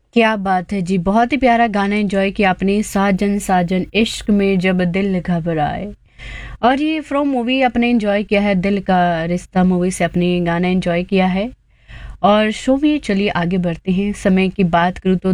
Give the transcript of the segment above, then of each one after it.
क्या बात है जी, बहुत ही प्यारा गाना एंजॉय किया आपने, साजन साजन इश्क में जब दिल घबराए। और ये फ्रॉम मूवी आपने एंजॉय किया है, दिल का रिश्ता मूवी से अपने गाना एंजॉय किया है। और शो में चलिए आगे बढ़ते हैं। समय की बात करूँ तो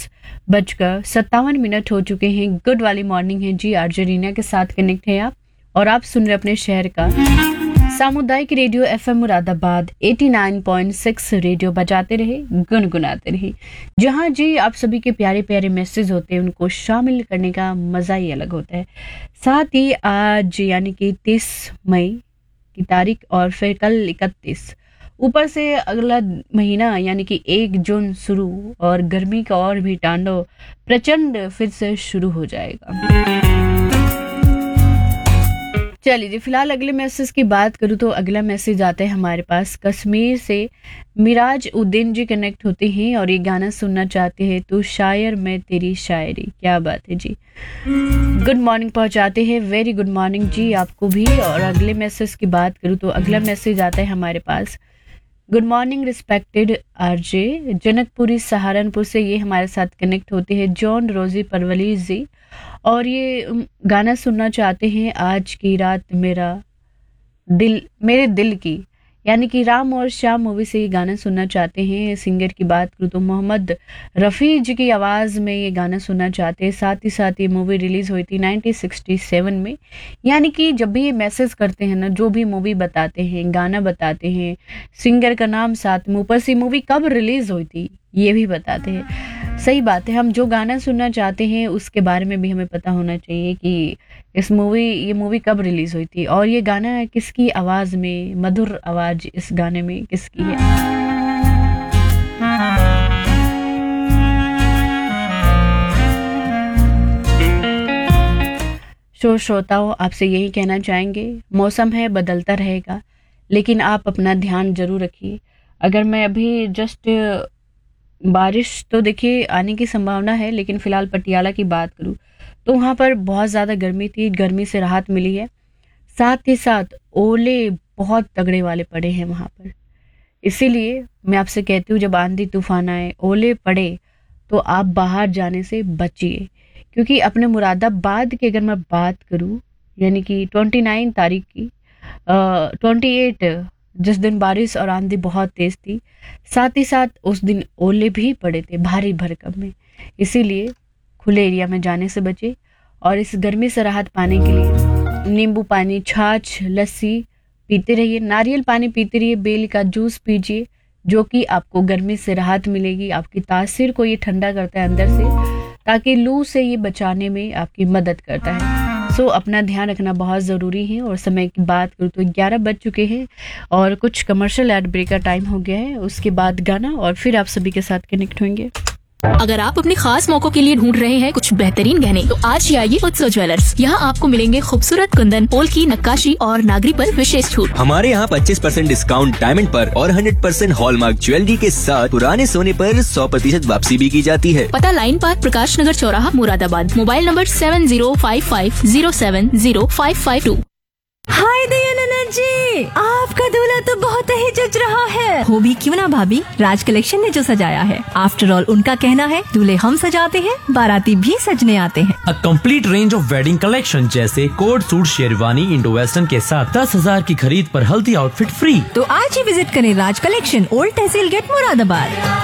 10:57 हो चुके हैं। गुड वाली मॉर्निंग है जी, आरजे रीना के साथ कनेक्ट हैं आप, और आप सुन रहे अपने शहर का सामुदायिक रेडियो एफएम मुरादाबाद 89.6। रेडियो बजाते रहे, गुनगुनाते रहे। जहां जी आप सभी के प्यारे प्यारे मैसेज होते हैं, उनको शामिल करने का मजा ही अलग होता है। साथ ही आज यानी कि 30 मई की तारीख और फिर कल 31, ऊपर से अगला महीना यानी कि 1 जून शुरू, और गर्मी का और भी तांडव प्रचंड फिर से शुरू हो जाएगा। चलिए जी, फिलहाल अगले मैसेज की बात करूँ तो अगला मैसेज आता है हमारे पास कश्मीर से। मिराज उद्दीन जी कनेक्ट होते हैं और ये गाना सुनना चाहते हैं, तू शायर मैं तेरी शायरी। क्या बात है जी, गुड मॉर्निंग पहुंचाते हैं। वेरी गुड मॉर्निंग जी आपको भी। और अगले मैसेज की बात करूँ तो अगला मैसेज आता है हमारे पास, good morning respected RJ, Janakpuri Saharanpur से ये हमारे साथ कनेक्ट होते हैं जॉन रोजी परवलीज जी, और ये गाना सुनना चाहते हैं, आज की रात मेरे दिल की, यानी कि राम और श्याम मूवी से ये गाना सुनना चाहते हैं। सिंगर की बात करूँ तो मोहम्मद रफ़ी जी की आवाज़ में ये गाना सुनना चाहते हैं। साथ ही साथ ये मूवी रिलीज़ हुई थी 1967 में। यानी कि जब भी ये मैसेज करते हैं ना, जो भी मूवी बताते हैं, गाना बताते हैं, सिंगर का नाम साथ में, ऊपर से मूवी कब रिलीज़ हुई थी ये भी बताते हैं। सही बात है, हम जो गाना सुनना चाहते हैं उसके बारे में भी हमें पता होना चाहिए कि ये मूवी कब रिलीज हुई थी, और ये गाना किसकी आवाज में, मधुर आवाज इस गाने में किसकी है। श्रोताओं, आपसे यही कहना चाहेंगे, मौसम है बदलता रहेगा, लेकिन आप अपना ध्यान जरूर रखिए। अगर मैं अभी जस्ट बारिश तो देखिए आने की संभावना है, लेकिन फिलहाल पटियाला की बात करूं तो वहाँ पर बहुत ज़्यादा गर्मी थी, गर्मी से राहत मिली है। साथ ही साथ ओले बहुत तगड़े वाले पड़े हैं वहाँ पर। इसीलिए मैं आपसे कहती हूँ, जब आंधी तूफान आए, ओले पड़े, तो आप बाहर जाने से बचिए। क्योंकि अपने मुरादाबाद की अगर मैं बात करूँ, यानी कि 29 तारीख की 28 जिस दिन बारिश और आंधी बहुत तेज थी, साथ ही साथ उस दिन ओले भी पड़े थे भारी भरकम में। इसीलिए खुले एरिया में जाने से बचे, और इस गर्मी से राहत पाने के लिए नींबू पानी, छाछ, लस्सी पीते रहिए, नारियल पानी पीते रहिए, बेल का जूस पीजिए, जो कि आपको गर्मी से राहत मिलेगी। आपकी तासीर को ये ठंडा करता है अंदर से, ताकि लू से ये बचाने में आपकी मदद करता है। अपना ध्यान रखना बहुत ज़रूरी है। और समय की बात करूँ तो 11 बज चुके हैं और कुछ कमर्शियल एड ब्रेक का टाइम हो गया है। उसके बाद गाना, और फिर आप सभी के साथ कनेक्ट होंगे। अगर आप अपने खास मौकों के लिए ढूंढ रहे हैं कुछ बेहतरीन गहने, तो आज ही आइए उत्सव ज्वेलर्स। यहाँ आपको मिलेंगे खूबसूरत कुंदन, पोल की नक्काशी और नागरी पर विशेष छूट। हमारे यहाँ 25% डिस्काउंट डायमंड पर और 100% हॉलमार्क ज्वेलरी के साथ पुराने सोने पर 100% वापसी भी की जाती है। पता लाइन पार्क, प्रकाश नगर चौराहा, मुरादाबाद। Mobile number 7055070552। हाय दयानंद जी, आपका दूल्हा तो बहुत ही जच रहा है। हो भी क्यों ना भाभी, राज कलेक्शन ने जो सजाया है। आफ्टर ऑल उनका कहना है, दूल्हे हम सजाते हैं, बाराती भी सजने आते हैं। A complete range of wedding collection जैसे coat suit, sherwani, Indo western के साथ 10,000 की खरीद पर हल्दी आउटफिट फ्री। तो आज ही विजिट करें राज कलेक्शन, ओल्ड तहसील गेट, मुरादाबाद।